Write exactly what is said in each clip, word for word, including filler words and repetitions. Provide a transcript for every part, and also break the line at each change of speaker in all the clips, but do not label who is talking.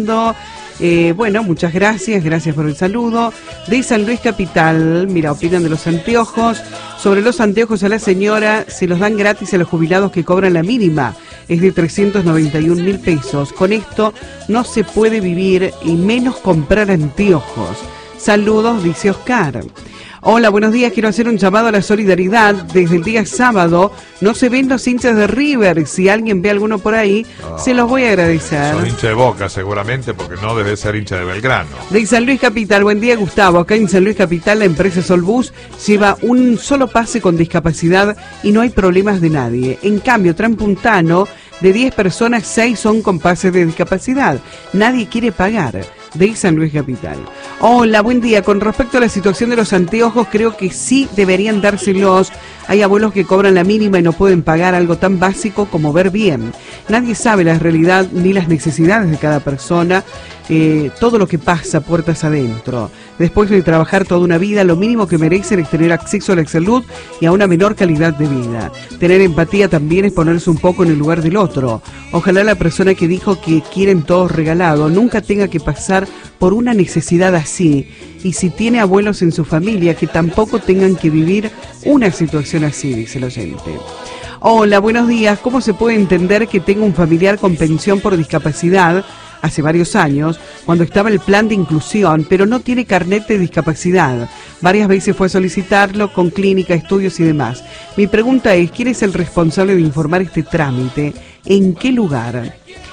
escuchando. Eh, bueno, muchas gracias, gracias por el saludo. De San Luis Capital, mira, opinan de los anteojos. Sobre los anteojos a la señora, se los dan gratis a los jubilados que cobran la mínima. Es de trescientos noventa y un mil pesos. Con esto no se puede vivir y menos comprar anteojos. Saludos, dice Oscar. Hola, buenos días. Quiero hacer un llamado a la solidaridad. Desde el día sábado no se ven los hinchas de River. Si alguien ve alguno por ahí, oh, se los voy a agradecer.
Son hincha de Boca seguramente, porque no debe ser hincha de Belgrano.
De San Luis Capital, buen día, Gustavo. Acá en San Luis Capital la empresa Solbus lleva un solo pase con discapacidad y no hay problemas de nadie. En cambio, Transpuntano, de diez personas, seis son con pases de discapacidad. Nadie quiere pagar. De San Luis Capital. Hola, buen día. Con respecto a la situación de los anteojos, creo que sí deberían dárselos. Hay abuelos que cobran la mínima y no pueden pagar algo tan básico como ver bien. Nadie sabe la realidad ni las necesidades de cada persona, eh, todo lo que pasa puertas adentro. Después de trabajar toda una vida, lo mínimo que merecen es tener acceso a la salud y a una menor calidad de vida. Tener empatía también es ponerse un poco en el lugar del otro. Ojalá la persona que dijo que quieren todos regalado nunca tenga que pasar por una necesidad así. Y si tiene abuelos en su familia, que tampoco tengan que vivir una situación así, dice el oyente. Hola, buenos días. ¿Cómo se puede entender que tenga un familiar con pensión por discapacidad hace varios años, cuando estaba el plan de inclusión, pero no tiene carnet de discapacidad? Varias veces fue a solicitarlo con clínica, estudios y demás. Mi pregunta es, ¿quién es el responsable de informar este trámite? ¿En qué lugar?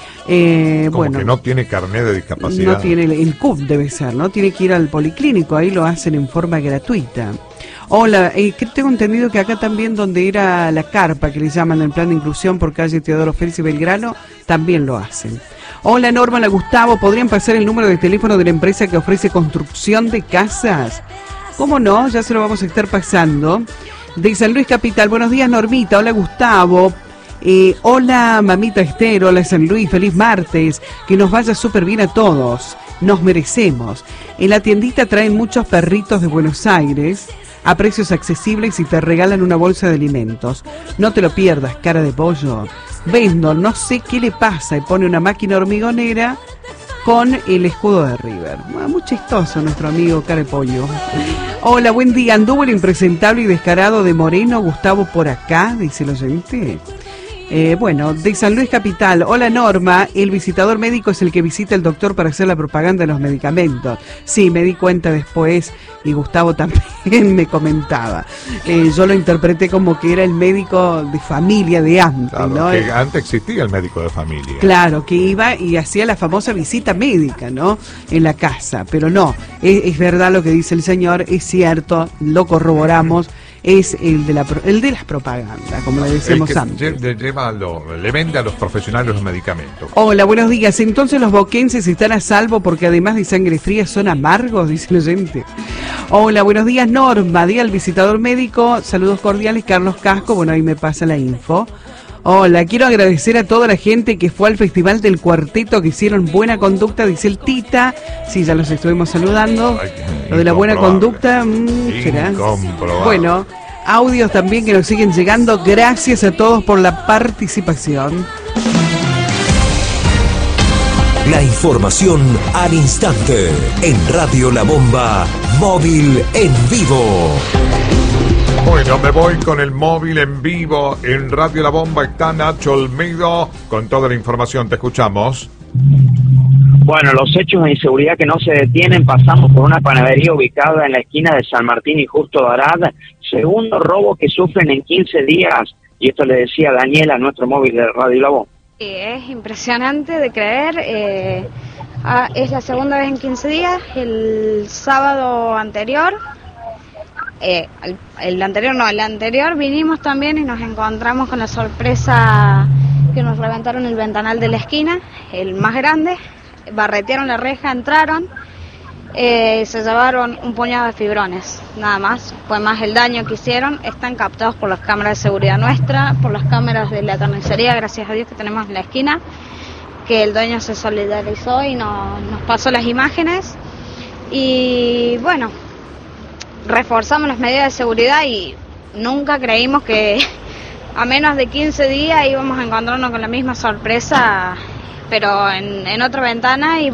Eh,
Como bueno, que no tiene carnet de discapacidad.
No tiene, el C U P debe ser, ¿no? Tiene que ir al policlínico, ahí lo hacen en forma gratuita. Hola, eh, que tengo entendido que acá también donde era la carpa, que le llaman el plan de inclusión por calle Teodoro Félix y Belgrano, también lo hacen. Hola Norma, hola Gustavo, ¿podrían pasar el número de teléfono de la empresa que ofrece construcción de casas? ¿Cómo no? Ya se lo vamos a estar pasando. De San Luis Capital, buenos días Normita, hola Gustavo. Eh, hola mamita Esther, hola San Luis, feliz martes, que nos vaya súper bien a todos, nos merecemos. En la tiendita traen muchos perritos de Buenos Aires a precios accesibles y te regalan una bolsa de alimentos. No te lo pierdas, cara de pollo. Vendo, no sé qué le pasa, y pone una máquina hormigonera con el escudo de River. Muy chistoso nuestro amigo cara de pollo. Hola, buen día, anduvo el impresentable y descarado de Moreno, Gustavo por acá, dice el oyente. Eh, bueno, de San Luis Capital, hola Norma, el visitador médico es el que visita al doctor para hacer la propaganda de los medicamentos. Sí, me di cuenta después y Gustavo también me comentaba. Eh, yo lo interpreté como que era el médico de familia de antes,
claro,
¿no?
Que antes existía el médico de familia.
Claro, que iba y hacía la famosa visita médica, ¿no? En la casa, pero no, es, es verdad lo que dice el señor, es cierto, lo corroboramos. Es el de la el de las propagandas, como le decíamos
el que
antes.
Lle, lleva lo, le vende a los profesionales los medicamentos.
Hola, buenos días. Entonces los boquenses están a salvo porque además de sangre fría son amargos, dice el oyente. Hola, buenos días Norma, día al visitador médico. Saludos cordiales, Carlos Casco. Bueno, ahí me pasa la info. Hola, quiero agradecer a toda la gente que fue al Festival del Cuarteto, que hicieron buena conducta, dice el Tita. Sí, ya los estuvimos saludando. Ay, lo de la buena conducta, mmm, ¿será? Bueno, audios también que nos siguen llegando. Gracias a todos por la participación.
La información al instante en Radio La Bomba, móvil en vivo.
Bueno, me voy con el móvil en vivo. En Radio La Bomba está Nacho Olmedo con toda la información. Te escuchamos.
Bueno, los hechos de inseguridad que no se detienen. Pasamos por una panadería ubicada en la esquina de San Martín y Justo Dorada. Segundo robo que sufren en quince días. Y esto le decía Daniela a nuestro móvil de Radio La Bomba.
Es impresionante de creer. Eh, ah, es la segunda vez en quince días. El sábado anterior... Eh, el, el anterior no, el anterior vinimos también y nos encontramos con la sorpresa que nos reventaron el ventanal de la esquina, el más grande, barretearon la reja, entraron, eh, se llevaron un puñado de fibrones, nada más, fue más el daño que hicieron. Están captados por las cámaras de seguridad nuestra, por las cámaras de la carnicería, gracias a Dios que tenemos en la esquina, que el dueño se solidarizó y nos, nos pasó las imágenes. Y bueno, reforzamos las medidas de seguridad y nunca creímos que a menos de quince días íbamos a encontrarnos con la misma sorpresa, pero en, en otra ventana. Y